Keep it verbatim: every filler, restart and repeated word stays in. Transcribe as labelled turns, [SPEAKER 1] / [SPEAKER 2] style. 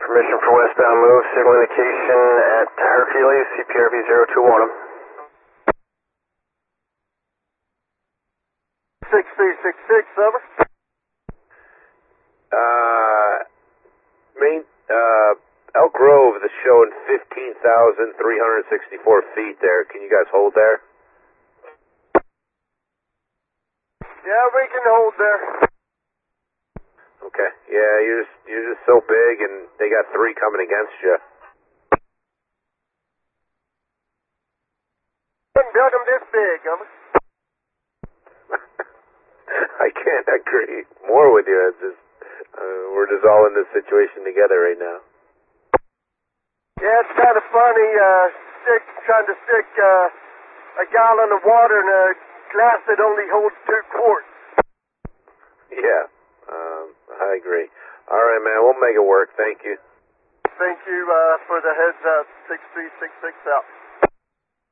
[SPEAKER 1] permission for westbound move. Signal indication at Hercules, C P R V zero two one.
[SPEAKER 2] six three six six, over.
[SPEAKER 3] Uh, main, uh, Elk Grove is showing fifteen thousand three hundred sixty-four feet there. Can you guys hold there?
[SPEAKER 2] Yeah, we can hold there.
[SPEAKER 3] Okay. Yeah, you're just, you're just so big, and they got three coming against you.
[SPEAKER 2] Couldn't build them this big, over.
[SPEAKER 3] I can't agree more with you. It's just, uh, we're just all in this situation together right now.
[SPEAKER 2] Yeah, it's kind of funny, uh, stick, trying to stick, uh, a gallon of water in a glass that only holds two quarts.
[SPEAKER 3] Yeah, um, I agree. All right, man, we'll make it work. Thank you.
[SPEAKER 2] Thank you, uh, for the heads up. six three six six out.